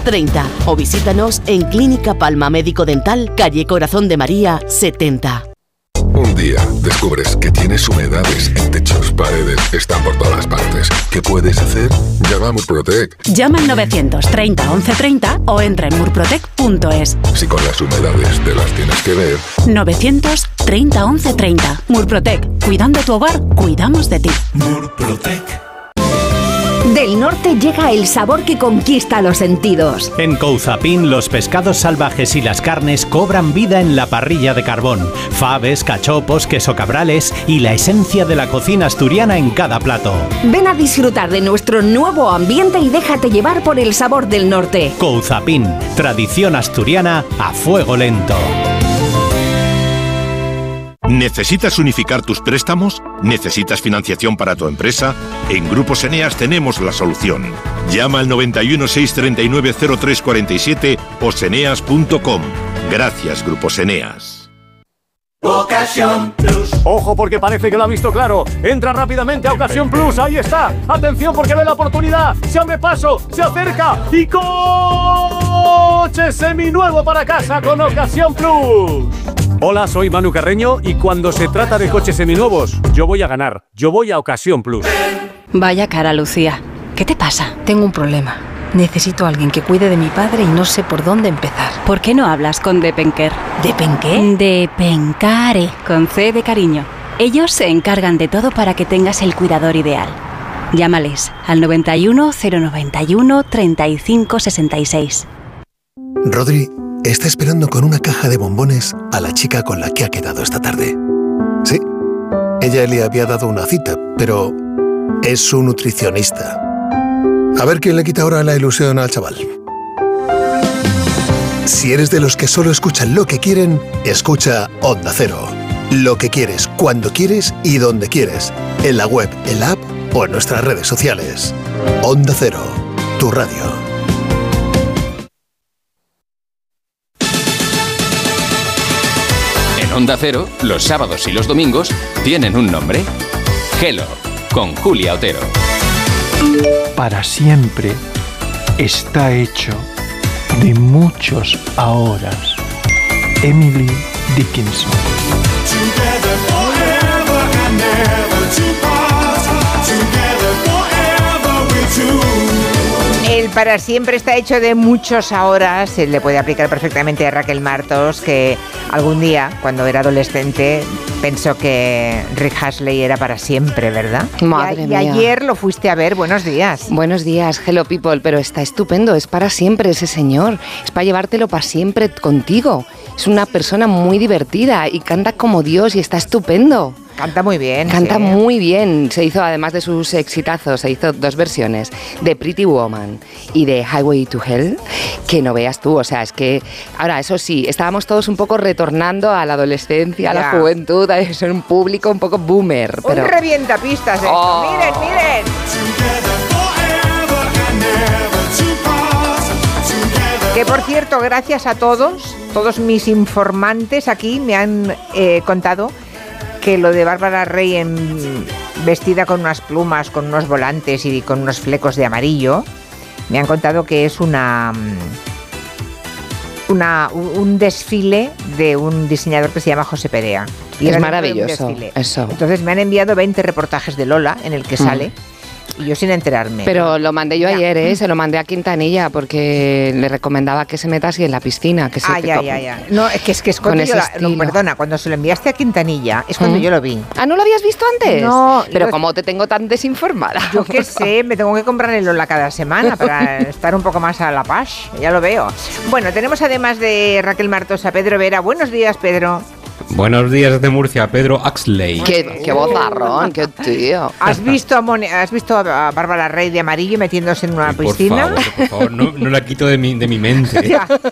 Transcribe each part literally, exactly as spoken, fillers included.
treinta o visítanos en Clínica Palma Médico Dental, calle Corazón de María setenta. Un día descubres que tienes humedades en techos, paredes, están por todas partes. ¿Qué puedes hacer? Llama a Murprotec. Llama al novecientos treinta once treinta o entra en murprotec punto es. Si con las humedades te las tienes que ver. novecientos treinta once treinta. Murprotec. Cuidando tu hogar, cuidamos de ti. Murprotec. Del norte llega el sabor que conquista los sentidos. En Couzapin los pescados salvajes y las carnes cobran vida en la parrilla de carbón. Faves, cachopos, queso cabrales y la esencia de la cocina asturiana en cada plato. Ven a disfrutar de nuestro nuevo ambiente y déjate llevar por el sabor del norte. Couzapin, tradición asturiana a fuego lento. ¿Necesitas unificar tus préstamos? ¿Necesitas financiación para tu empresa? En Grupos Eneas tenemos la solución. Llama al noventa y uno, seiscientos treinta y nueve, cero tres cuarenta y siete o seneas punto com. Gracias, Grupos Eneas. Ocasión Plus. Ojo, porque parece que lo ha visto claro. Entra rápidamente a Ocasión Plus. Ahí está. Atención, porque ve la oportunidad. Se abre paso, se acerca y coche seminuevo para casa con Ocasión Plus. Hola, soy Manu Carreño y cuando se trata de coches seminuevos, yo voy a ganar. Yo voy a Ocasión Plus. Vaya cara, Lucía. ¿Qué te pasa? Tengo un problema. Necesito a alguien que cuide de mi padre y no sé por dónde empezar. ¿Por qué no hablas con Depenker? ¿Depenqué? Depencare, con C de cariño. Ellos se encargan de todo para que tengas el cuidador ideal. Llámales al noventa y uno, cero noventa y uno, treinta y cinco sesenta y seis. Rodri está esperando con una caja de bombones a la chica con la que ha quedado esta tarde. Sí, ella le había dado una cita, pero es su nutricionista. A ver quién le quita ahora la ilusión al chaval. Si eres de los que solo escuchan lo que quieren, escucha Onda Cero. Lo que quieres, cuando quieres y donde quieres. En la web, en la app o en nuestras redes sociales. Onda Cero, tu radio. En Onda Cero, los sábados y los domingos tienen un nombre. Hello, con Julia Otero. Para siempre está hecho de muchos ahoras. Emily Dickinson. El para siempre está hecho de muchos ahora. Se le puede aplicar perfectamente a Raquel Martos, que algún día, cuando era adolescente, pensó que Rick Astley era para siempre, ¿verdad? Madre y, mía. Y ayer lo fuiste a ver. Buenos días. Buenos días, hello people, pero está estupendo, es para siempre ese señor, es para llevártelo para siempre contigo. Es una persona muy divertida y canta como Dios y está estupendo. Canta muy bien. Canta sí. muy bien. Se hizo, además de sus exitazos, se hizo dos versiones de Pretty Woman y de Highway to Hell, que no veas tú. O sea, es que, ahora, eso sí, estábamos todos un poco retornando a la adolescencia, a ya. la juventud, a ser un público un poco boomer. Pero... Un revientapistas esto. Oh. Miren, miren. Que por cierto, gracias a todos, todos mis informantes aquí me han eh, contado que lo de Bárbara Rey en, vestida con unas plumas, con unos volantes y con unos flecos de amarillo, me han contado que es una, una un desfile de un diseñador que se llama José Perea. Y es maravilloso eso. Entonces me han enviado veinte reportajes de Lola en el que mm. sale. Y yo sin enterarme. Pero lo mandé yo ya. ayer, ¿eh? Se lo mandé a Quintanilla porque le recomendaba que se meta así en la piscina. Que se ah, ya, ya, ya. No, es que es, que es cuando yo la, no, perdona, cuando se lo enviaste a Quintanilla es cuando ¿Mm? yo lo vi. ¿Ah, no lo habías visto antes? No. Pero yo, como te tengo tan desinformada. Yo qué sé, me tengo que comprar el Lola cada semana para estar un poco más a la paz. Ya lo veo. Bueno, tenemos además de Raquel Martos a Pedro Vera. Buenos días, Pedro. Buenos días desde Murcia, Pedro Axley. Qué, qué vozarrón, qué tío. ¿Has visto a, Moni, ¿Has visto a Bárbara Rey de amarillo metiéndose en una sí, piscina? Por favor, por favor, no, no la quito de mi, de mi mente.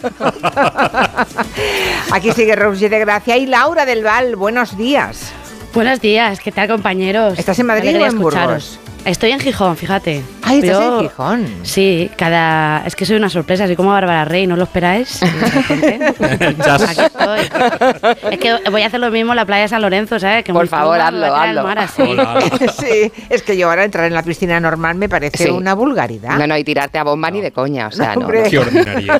Aquí sigue Roger de Gracia y Laura del Val. Buenos días. Buenos días, ¿qué tal, compañeros? ¿Estás en Madrid o en Burgos? Estoy en Gijón, fíjate. Ay, ¿estás Yo- en Gijón? Sí, cada... Es que soy una sorpresa, soy como Bárbara Rey, ¿no lo esperáis? Aquí estoy. Es que voy a hacer lo mismo en la playa de San Lorenzo, ¿sabes? Que Por muy favor, pluma, hazlo, me va a traer hazlo. el mar así. Sí, es que yo ahora entrar en la piscina normal me parece Sí. una vulgaridad. No, no, y tirarte a bomba ni de coña, o sea, no. Hombre. no. Qué ordinaria.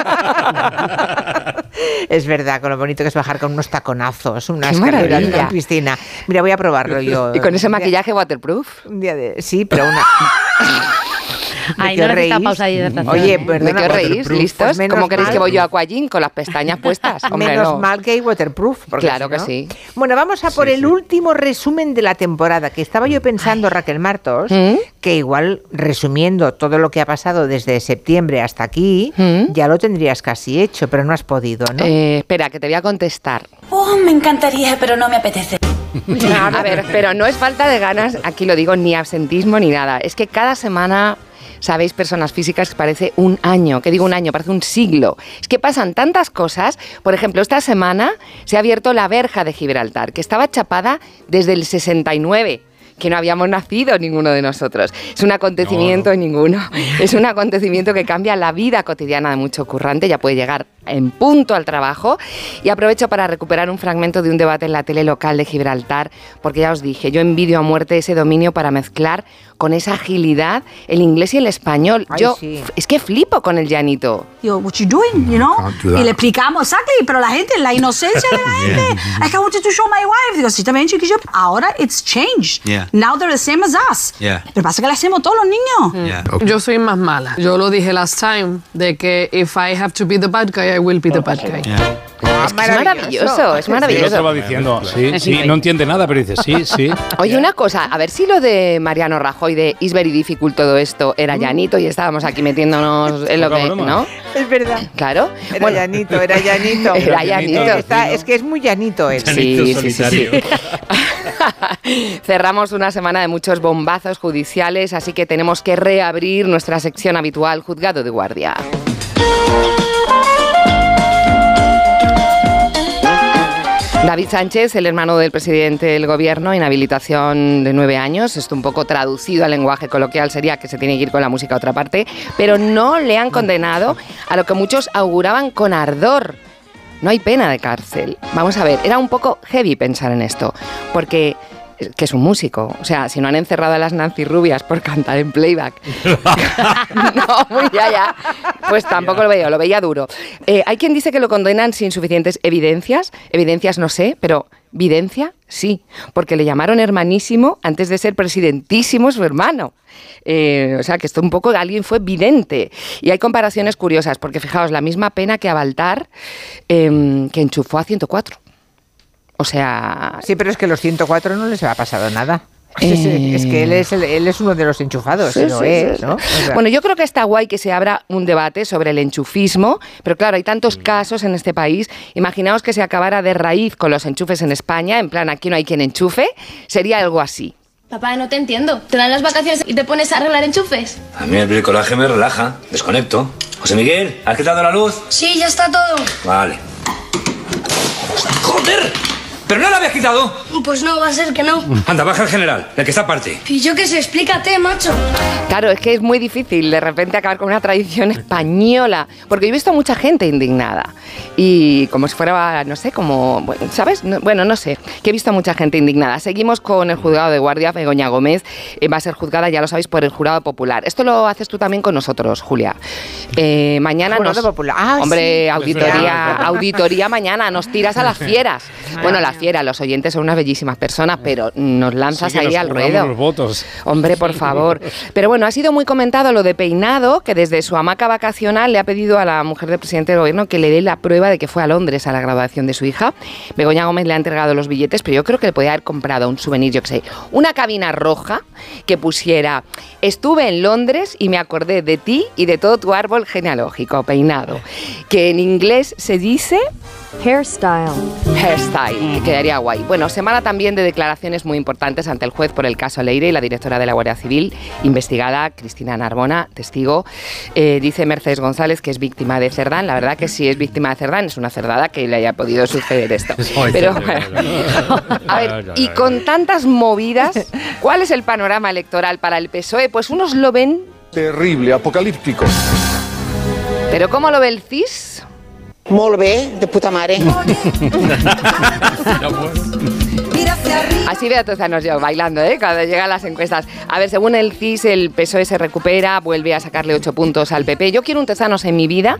Es verdad, con lo bonito que es bajar con unos taconazos, una Qué escalera en maravilla. la piscina. Mira, voy a probarlo yo. Y con ese Un día- maquillaje waterproof. Un día de... Sí, pero una... Ay, qué no necesita reís? pausa de hidratación. Oye, ¿eh? perdona, ¿De qué os reís? waterproof. ¿Listos? Pues menos ¿Cómo queréis mal- que voy yo a Aquagym con las pestañas puestas? Hombre, Menos no. mal que hay waterproof. porque Claro si que no- sí. Bueno, vamos a por Sí, el sí. último resumen de la temporada, que estaba yo pensando, Raquel Martos, ¿Mm? que igual resumiendo todo lo que ha pasado desde septiembre hasta aquí, ¿Mm? ya lo tendrías casi hecho, pero no has podido, ¿no? Eh, espera, que te voy a contestar. Oh, me encantaría, pero no me apetece. A ver, pero no es falta de ganas, aquí lo digo, ni absentismo ni nada. Es que cada semana, sabéis, personas físicas, que parece un año, que digo un año, parece un siglo. Es que pasan tantas cosas. Por ejemplo, esta semana se ha abierto la verja de Gibraltar, que estaba chapada desde el sesenta y nueve. Que no habíamos nacido ninguno de nosotros. Es un acontecimiento No, no. ninguno. Es un acontecimiento que cambia la vida cotidiana de mucho currante. Ya puede llegar en punto al trabajo. Y aprovecho para recuperar un fragmento de un debate en la tele local de Gibraltar, porque ya os dije, yo envidio a muerte ese dominio para mezclar con esa agilidad el inglés y el español. Ay, Yo sí. es que flipo con el llanito. Yo, what you doing, you know? Can't do that. Y le explicamos, exactly, pero la gente, la inocencia de la gente. Es que I wanted to show my wife. Digo, sí, también, chiquillo. Ahora it's changed. Yeah. Now they're the same as us. Yeah. Pero pasa que le hacemos todos los niños. Yeah. Yo soy más mala. Yo lo dije last time, de que if I have to be the bad guy, I will be the bad guy. Yeah. Ah, Es que es maravilloso, es Y el maravilloso. otro va diciendo, sí, Es sí, increíble. no entiende nada, pero dice, sí, sí. Oye, una cosa, a ver si lo de Mariano Rajoy de It's very difficult todo esto era llanito y estábamos aquí metiéndonos en lo Poca que, broma. ¿no? Es verdad. Claro. Era Bueno, llanito, era llanito. Era llanito. Está- es que es muy llanito él. Sí, sí, sí, sí. solitario. Cerramos una semana de muchos bombazos judiciales, así que tenemos que reabrir nuestra sección habitual, Juzgado de Guardia. David Sánchez, el hermano del presidente del gobierno, inhabilitación de nueve años. Esto un poco traducido al lenguaje coloquial sería que se tiene que ir con la música a otra parte, pero no le han condenado a lo que muchos auguraban con ardor. No hay pena de cárcel. Vamos a ver, era un poco heavy pensar en esto, porque que es un músico. O sea, si no han encerrado a las Nancy Rubias por cantar en playback. No, muy ya, ya. Pues tampoco lo veía, lo veía duro. Eh, hay quien dice que lo condenan sin suficientes evidencias. Evidencias no sé, pero videncia sí. Porque le llamaron hermanísimo antes de ser presidentísimo su hermano. Eh, o sea, que esto un poco alguien fue vidente. Y hay comparaciones curiosas, porque fijaos, la misma pena que a Baltar, eh, que enchufó a ciento cuatro. O sea... Sí, pero es que a los ciento cuatro no les ha pasado nada. Eh, Es, es que él es, el- él es uno de los enchufados, Sí, lo sí, es, sí. ¿no? O sea, Bueno, yo creo que está guay que se abra un debate sobre el enchufismo, pero claro, hay tantos casos en este país. Imaginaos que se acabara de raíz con los enchufes en España, en plan, aquí no hay quien enchufe, sería algo así. Papá, no te entiendo. Te dan las vacaciones y te pones a arreglar enchufes. A mí el bricolaje me relaja, desconecto. José Miguel, ¿has quitado la luz? Sí, ya está todo. Vale. ¡Joder! ¿Pero no la habías quitado? Pues no, va a ser que no. Anda, baja el general, el que está aparte. Y yo qué sé, explícate, macho. Claro, es que es muy difícil de repente acabar con una tradición española, porque yo he visto a mucha gente indignada y como si fuera, no sé, como, bueno, ¿sabes? No- bueno, no sé, que he visto a mucha gente indignada. Seguimos con el juzgado de guardia. Begoña Gómez eh, va a ser juzgada, ya lo sabéis, por el jurado popular. Esto lo haces tú también con nosotros, Julia. Eh, mañana Jurado nos... popular. Ah, Hombre, sí. auditoría, Es auditoría mañana, nos tiras a las fieras. Bueno, las fieras, los oyentes son unas bellísimas personas, pero nos lanzas Sí que ahí nos al jugamos ruedo. los votos. Hombre, por favor. Pero bueno, ha sido muy comentado lo de Peinado, que desde su hamaca vacacional le ha pedido a la mujer del presidente del gobierno que le dé la prueba de que fue a Londres a la graduación de su hija. Begoña Gómez le ha entregado los billetes, pero yo creo que le podía haber comprado un souvenir, yo qué sé, una cabina roja que pusiera: estuve en Londres y me acordé de ti y de todo tu árbol genealógico, Peinado. Que en inglés se dice Hairstyle. Hairstyle, quedaría guay. Bueno, semana también de declaraciones muy importantes ante el juez por el caso Leire y la directora de la Guardia Civil, investigada, Cristina Narbona, testigo. Eh, dice Mercedes González que es víctima de Cerdán. La verdad que si es víctima de Cerdán es una cerdada que le haya podido suceder esto. Pero, a ver, y con tantas movidas, ¿cuál es el panorama electoral para el P S O E? Pues unos lo ven... terrible, apocalíptico. ¿Pero cómo lo ve el C I S? Molt bé, de puta mare. Así ve a Tozanos yo bailando, ¿eh? Cuando llegan las encuestas. A ver, según el C I S, el P S O E se recupera, vuelve a sacarle ocho puntos al P P. Yo quiero un Tezanos en mi vida